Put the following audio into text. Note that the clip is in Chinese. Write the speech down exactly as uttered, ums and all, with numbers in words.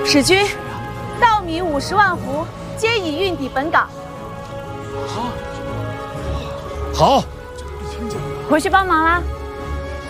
使君，稻米五十万斛，皆已运抵本港。 好， 回去帮忙啦。